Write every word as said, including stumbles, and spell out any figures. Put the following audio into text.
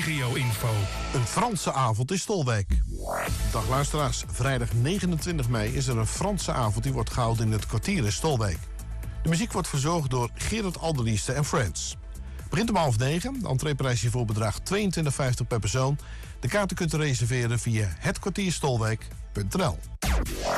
regio-info. Een Franse avond in Stolwijk. Dag luisteraars, vrijdag negenentwintig mei is er een Franse avond die wordt gehouden in het kwartier in Stolwijk. De muziek wordt verzorgd door Gerard Alderlieste en Friends. Het begint om half negen, de entreeprijs hiervoor bedraagt tweeëntwintig vijftig per persoon. De kaarten kunt u reserveren via het kwartier stolwijk punt n l.